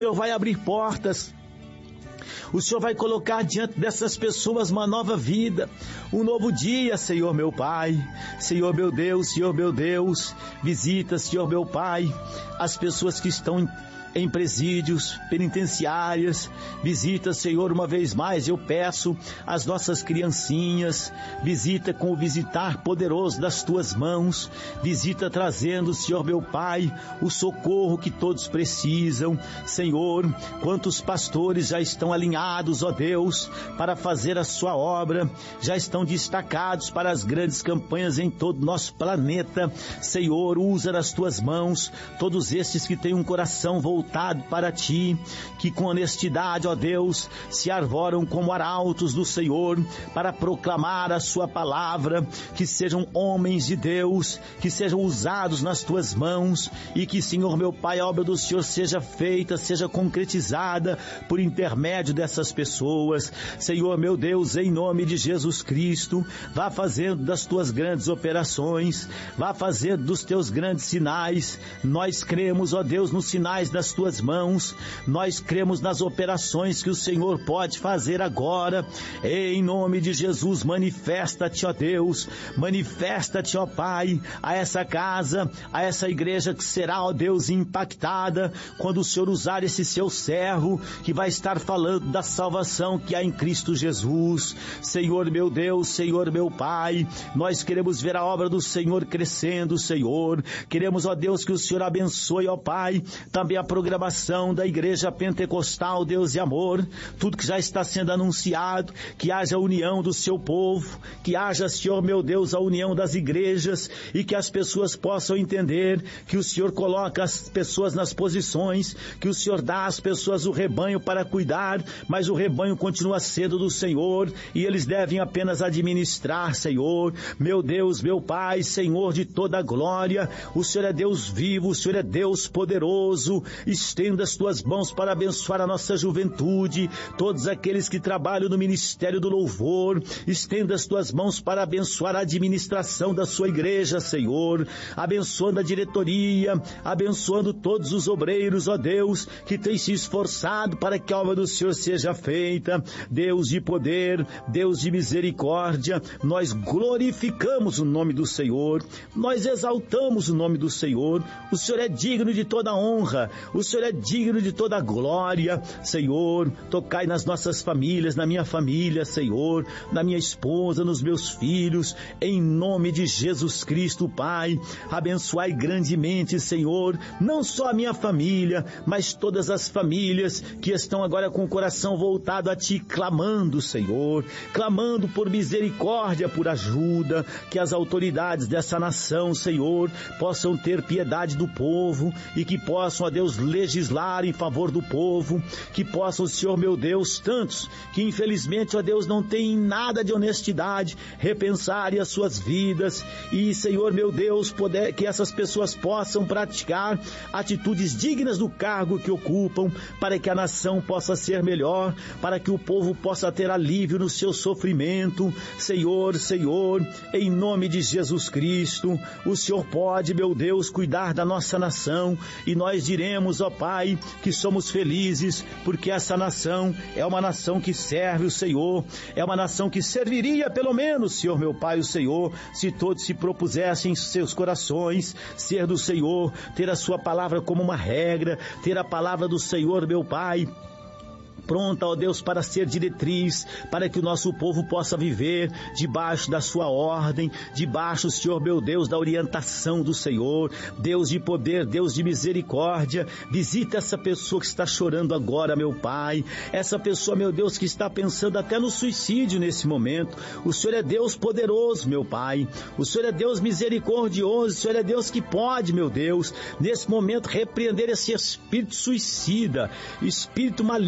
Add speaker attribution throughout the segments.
Speaker 1: Senhor vai abrir portas. O Senhor vai colocar diante dessas pessoas uma nova vida, um novo dia, Senhor meu Pai. Senhor meu Deus, visita, Senhor meu Pai, as pessoas que estão em presídios, penitenciárias. Visita, Senhor, uma vez mais eu peço as nossas criancinhas. Visita com o visitar poderoso das Tuas mãos. Visita trazendo, Senhor meu Pai, o socorro que todos precisam. Senhor, quantos pastores já estão alinhados, ó Deus, para fazer a Sua obra, já estão destacados para as grandes campanhas em todo o nosso planeta. Senhor, usa nas Tuas mãos todos estes que têm um coração voltado para Ti, que com honestidade, ó Deus, se arvoram como arautos do Senhor para proclamar a Sua palavra, que sejam homens de Deus, que sejam usados nas Tuas mãos e que, Senhor meu Pai, a obra do Senhor seja feita, seja concretizada por intermédio dessas pessoas. Senhor meu Deus, em nome de Jesus Cristo, vá fazendo das Tuas grandes operações, vá fazendo dos Teus grandes sinais. Nós cremos, ó Deus, nos sinais das Tuas mãos, nós cremos nas operações que o Senhor pode fazer agora. Em nome de Jesus, manifesta-te, ó Deus, manifesta-te, ó Pai, a essa casa, a essa igreja que será, ó Deus, impactada quando o Senhor usar esse seu servo que vai estar falando da salvação que há em Cristo Jesus. Senhor meu Deus, Senhor meu Pai, nós queremos ver a obra do Senhor crescendo, Senhor. Queremos, ó Deus, que o Senhor abençoe, ó Pai, também a programação da Igreja Pentecostal Deus e Amor, tudo que já está sendo anunciado, que haja a união do seu povo, que haja, Senhor meu Deus, a união das igrejas e que as pessoas possam entender que o Senhor coloca as pessoas nas posições, que o Senhor dá às pessoas o rebanho para cuidar, mas o rebanho continua sendo do Senhor e eles devem apenas administrar, Senhor. Meu Deus, meu Pai, Senhor de toda a glória, o Senhor é Deus vivo, o Senhor é Deus poderoso. Estenda as Tuas mãos para abençoar a nossa juventude, todos aqueles que trabalham no ministério do louvor. Estenda as Tuas mãos para abençoar a administração da Sua igreja, Senhor, abençoando a diretoria, abençoando todos os obreiros, ó Deus, que têm se esforçado para que a obra do Senhor seja feita. Deus de poder, Deus de misericórdia, nós glorificamos o nome do Senhor, nós exaltamos o nome do Senhor. O Senhor é digno de toda honra, o Senhor é digno de toda glória. Senhor, tocai nas nossas famílias, na minha família, Senhor, na minha esposa, nos meus filhos, em nome de Jesus Cristo, Pai. Abençoai grandemente, Senhor, não só a minha família, mas todas as famílias que estão agora com o coração voltado a Ti, clamando, Senhor, clamando por misericórdia, por ajuda, que as autoridades dessa nação, Senhor, possam ter piedade do povo e que possam, ó Deus, legislar em favor do povo, que possam, Senhor meu Deus, tantos que infelizmente, ó Deus, não têm nada de honestidade, repensarem as suas vidas e, Senhor meu Deus, que essas pessoas possam praticar atitudes dignas do cargo que ocupam, para que a nação possa ser melhor, para que o povo possa ter alívio no seu sofrimento. Senhor, em nome de Jesus Cristo, o Senhor pode, meu Deus, cuidar da nossa nação e nós diremos, ó Pai, que somos felizes porque essa nação é uma nação que serve o Senhor, é uma nação que serviria pelo menos, Senhor meu Pai, o Senhor, se todos se propusessem em seus corações ser do Senhor, ter a Sua palavra como uma regra, ter a palavra do Senhor, meu Pai, pronta, ó Deus, para ser diretriz, para que o nosso povo possa viver debaixo da Sua ordem, debaixo, Senhor meu Deus, da orientação do Senhor. Deus de poder, Deus de misericórdia, visita essa pessoa que está chorando agora, meu Pai, essa pessoa, meu Deus, que está pensando até no suicídio nesse momento. O Senhor é Deus poderoso, meu Pai, o Senhor é Deus misericordioso, o Senhor é Deus que pode, meu Deus, nesse momento repreender esse espírito suicida, espírito maligno,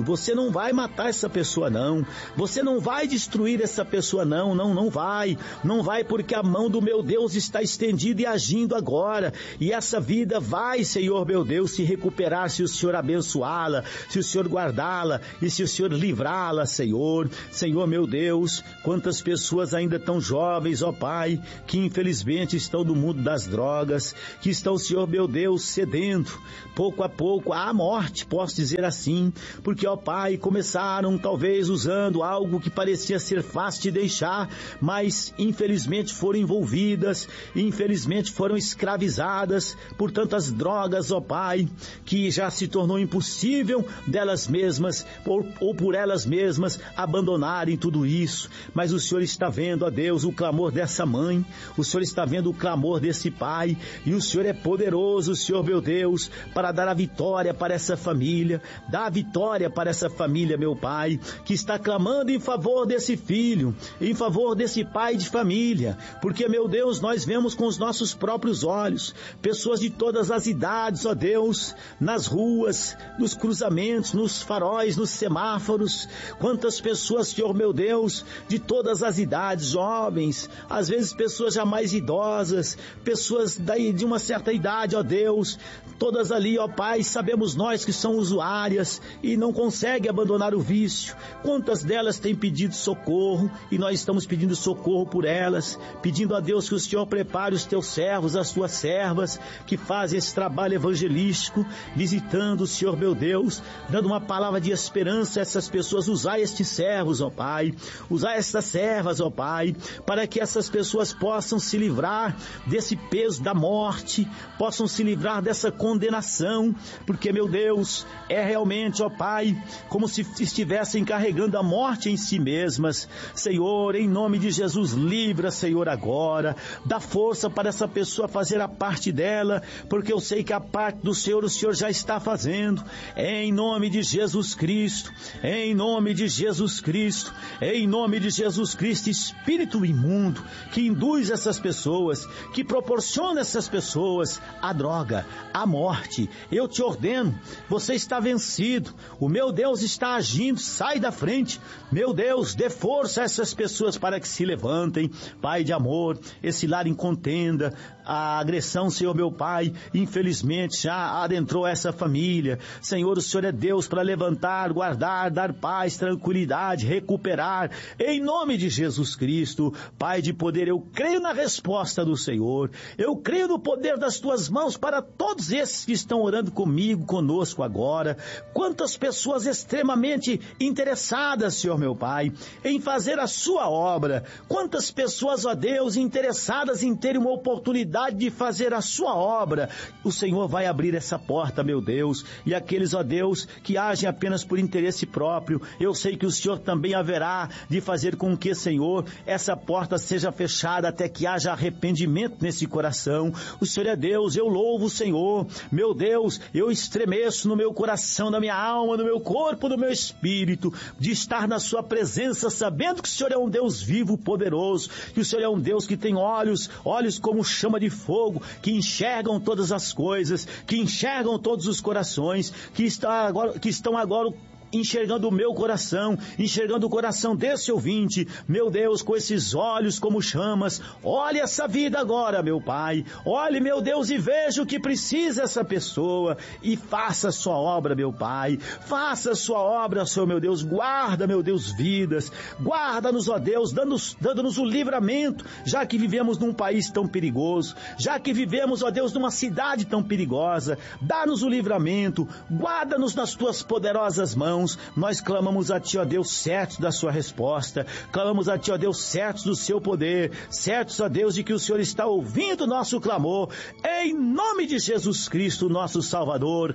Speaker 1: você não vai matar essa pessoa não, você não vai destruir essa pessoa não vai, porque a mão do meu Deus está estendida e agindo agora, e essa vida vai, Senhor meu Deus, se recuperar se o Senhor abençoá-la, se o Senhor guardá-la e se o Senhor livrá-la, Senhor meu Deus, quantas pessoas ainda tão jovens, ó Pai, que infelizmente estão no mundo das drogas, que estão, Senhor meu Deus, cedendo pouco a pouco à morte, posso dizer assim, porque, ó Pai, começaram talvez usando algo que parecia ser fácil de deixar, mas infelizmente foram envolvidas, infelizmente foram escravizadas por tantas drogas, ó Pai, que já se tornou impossível delas mesmas ou por elas mesmas abandonarem tudo isso. Mas o Senhor está vendo, ó Deus, o clamor dessa mãe, o Senhor está vendo o clamor desse pai, e o Senhor é poderoso, Senhor meu Deus, para dar a vitória para essa família, dá a vitória para essa família, meu Pai, que está clamando em favor desse filho, em favor desse pai de família, porque, meu Deus, nós vemos com os nossos próprios olhos, pessoas de todas as idades, ó Deus, nas ruas, nos cruzamentos, nos faróis, nos semáforos, quantas pessoas, Senhor meu Deus, de todas as idades, jovens, às vezes pessoas já mais idosas, pessoas de uma certa idade, ó Deus, todas ali, ó Pai, sabemos nós que são usuárias e não conseguem abandonar o vício. Quantas delas têm pedido socorro e nós estamos pedindo socorro por elas, pedindo a Deus que o Senhor prepare os teus servos, as tuas servas, que fazem esse trabalho evangelístico, visitando o Senhor meu Deus, dando uma palavra de esperança a essas pessoas. Usar estes servos, ó Pai, usar estas servas, ó Pai, para que essas pessoas possam se livrar desse peso da morte, possam se livrar dessa condenação, porque, meu Deus, é realmente, ó Pai, como se estivessem carregando a morte em si mesmas. Senhor, em nome de Jesus, livra, Senhor, agora, dá força para essa pessoa fazer a parte dela, porque eu sei que a parte do Senhor, o Senhor já está fazendo, em nome de Jesus Cristo, em nome de Jesus Cristo, em nome de Jesus Cristo. Espírito imundo que induz essas pessoas, que proporciona essas pessoas a droga, a morte, eu te ordeno, você está vencido, o meu Deus está agindo, sai da frente, meu Deus, dê força a essas pessoas para que se levantem, Pai de amor, esse lar em contenda, a agressão, Senhor meu Pai, infelizmente já adentrou essa família. Senhor, o Senhor é Deus para levantar, guardar, dar paz, tranquilidade, recuperar, em nome de Jesus Cristo. Pai de poder, eu creio na resposta do Senhor, eu creio no poder das tuas mãos para todos esses que estão orando comigo, conosco agora. Quantas pessoas extremamente interessadas, Senhor meu Pai, em fazer a sua obra, quantas pessoas, ó Deus, interessadas em ter uma oportunidade de fazer a sua obra. O Senhor vai abrir essa porta, meu Deus, e aqueles, ó Deus, que agem apenas por interesse próprio, eu sei que o Senhor também haverá de fazer com que, Senhor, essa porta seja fechada até que haja arrependimento nesse coração. O Senhor é Deus, eu louvo o Senhor, meu Deus, eu estremeço no meu coração, na minha alma, no meu corpo, no meu espírito, de estar na sua presença, sabendo que o Senhor é um Deus vivo, poderoso, que o Senhor é um Deus que tem olhos como chama de fogo, que enxergam todas as coisas, que enxergam todos os corações, que estão agora enxergando o meu coração, enxergando o coração desse ouvinte, meu Deus, com esses olhos como chamas. Olhe essa vida agora, meu Pai, olhe, meu Deus, e veja o que precisa essa pessoa, e faça a sua obra, meu Pai, faça a sua obra, Senhor, meu Deus, guarda, meu Deus, vidas, guarda-nos, ó Deus, dando-nos o livramento, já que vivemos num país tão perigoso, já que vivemos, ó Deus, numa cidade tão perigosa, dá-nos o livramento, guarda-nos nas tuas poderosas mãos. Nós clamamos a Ti, ó Deus, certos da sua resposta, clamamos a Ti, ó Deus, certos do seu poder, certos, ó Deus, de que o Senhor está ouvindo o nosso clamor, em nome de Jesus Cristo, nosso Salvador.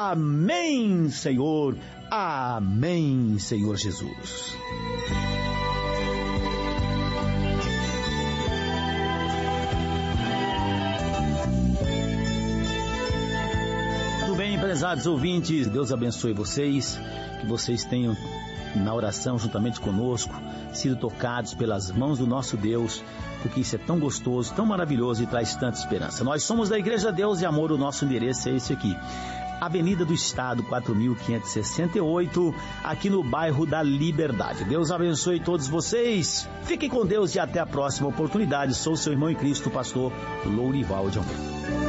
Speaker 1: Amém, Senhor. Amém, Senhor Jesus. Prezados ouvintes, Deus abençoe vocês, que vocês tenham na oração juntamente conosco sido tocados pelas mãos do nosso Deus, porque isso é tão gostoso, tão maravilhoso e traz tanta esperança. Nós somos da Igreja Deus e Amor, o nosso endereço é esse aqui. Avenida do Estado, 4.568, aqui no bairro da Liberdade. Deus abençoe todos vocês. Fiquem com Deus e até a próxima oportunidade. Sou seu irmão em Cristo, pastor Lourival de Almeida.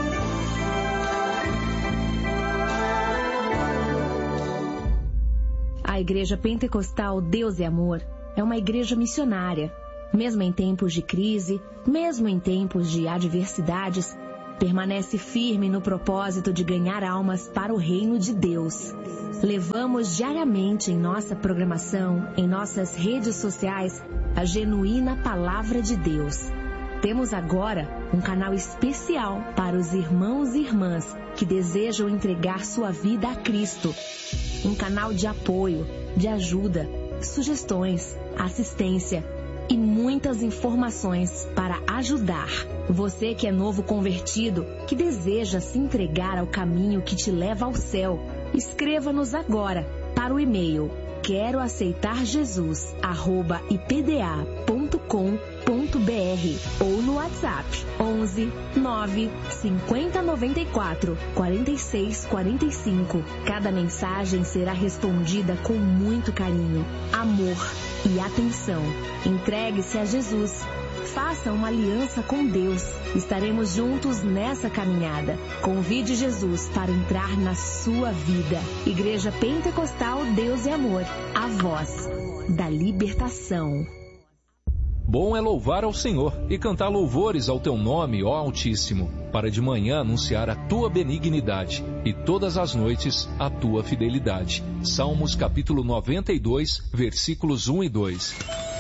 Speaker 2: A Igreja Pentecostal Deus é Amor é uma igreja missionária. Mesmo em tempos de crise, mesmo em tempos de adversidades, permanece firme no propósito de ganhar almas para o reino de Deus. Levamos diariamente em nossa programação, em nossas redes sociais, a genuína Palavra de Deus. Temos agora um canal especial para os irmãos e irmãs que desejam entregar sua vida a Cristo. Um canal de apoio, de ajuda, sugestões, assistência e muitas informações para ajudar. Você que é novo convertido, que deseja se entregar ao caminho que te leva ao céu, escreva-nos agora para o e-mail queroaceitarjesus@ipda.com.br ou no WhatsApp 11 9 50 94 46 45. Cada mensagem será respondida com muito carinho, amor e atenção. Entregue-se a Jesus. Faça uma aliança com Deus. Estaremos juntos nessa caminhada. Convide Jesus para entrar na sua vida. Igreja Pentecostal Deus é Amor. A voz da libertação.
Speaker 3: Bom é louvar ao Senhor e cantar louvores ao teu nome, ó Altíssimo, para de manhã anunciar a tua benignidade e todas as noites a tua fidelidade. Salmos capítulo 92, versículos 1 e 2.